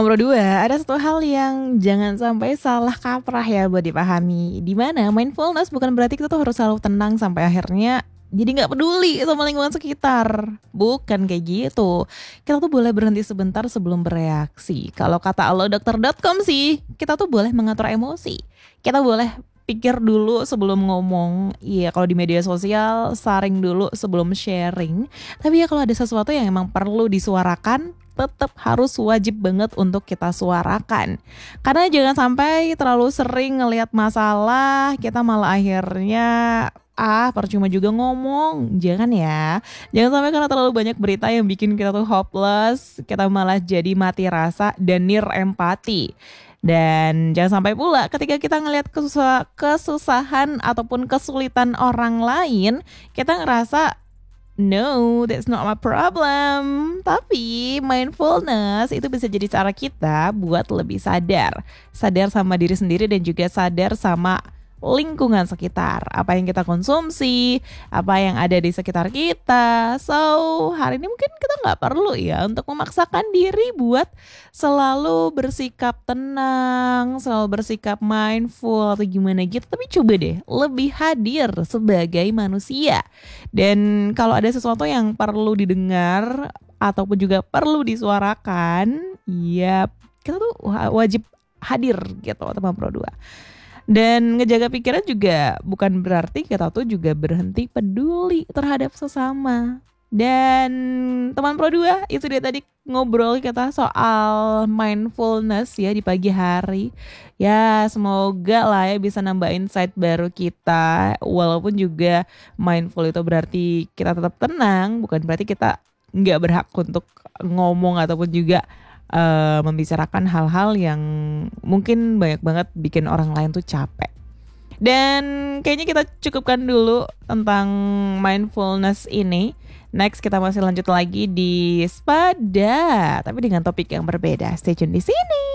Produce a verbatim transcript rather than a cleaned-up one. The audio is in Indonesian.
Teman berdua, ada satu hal yang jangan sampai salah kaprah ya buat dipahami. Di mana mindfulness bukan berarti kita tuh harus selalu tenang sampai akhirnya jadi nggak peduli sama lingkungan sekitar. Bukan kayak gitu. Kita tuh boleh berhenti sebentar sebelum bereaksi. Kalau kata allo dokter dot com sih, kita tuh boleh mengatur emosi. Kita boleh pikir dulu sebelum ngomong. Iya, kalau di media sosial saring dulu sebelum sharing. Tapi ya kalau ada sesuatu yang emang perlu disuarakan, tetap harus wajib banget untuk kita suarakan. Karena jangan sampai terlalu sering ngelihat masalah, kita malah akhirnya ah percuma juga ngomong. Jangan ya. Jangan sampai karena terlalu banyak berita yang bikin kita tuh hopeless, kita malah jadi mati rasa dan nir empati. Dan jangan sampai pula ketika kita ngelihat kesusah, kesusahan ataupun kesulitan orang lain, kita ngerasa no, that's not my problem. Tapi mindfulness itu bisa jadi cara kita buat lebih sadar. Sadar sama diri sendiri dan juga sadar sama lingkungan sekitar. Apa yang kita konsumsi, apa yang ada di sekitar kita. So, hari ini mungkin kita gak perlu ya untuk memaksakan diri buat selalu bersikap tenang, selalu bersikap mindful atau gimana gitu. Tapi coba deh lebih hadir sebagai manusia. Dan kalau ada sesuatu yang perlu didengar ataupun juga perlu disuarakan, ya kita tuh wajib hadir gitu teman Pro dua. Dan ngejaga pikiran juga bukan berarti kita tuh juga berhenti peduli terhadap sesama. Dan teman Pro dua, itu dia tadi ngobrol kita soal mindfulness ya di pagi hari. Ya semoga lah ya bisa nambah insight baru kita. Walaupun juga mindful itu berarti kita tetap tenang, bukan berarti kita gak berhak untuk ngomong ataupun juga Uh, membicarakan hal-hal yang mungkin banyak banget bikin orang lain tuh capek. Dan kayaknya kita cukupkan dulu tentang mindfulness ini. Next kita masih lanjut lagi di Spada, tapi dengan topik yang berbeda. Stay tune di sini.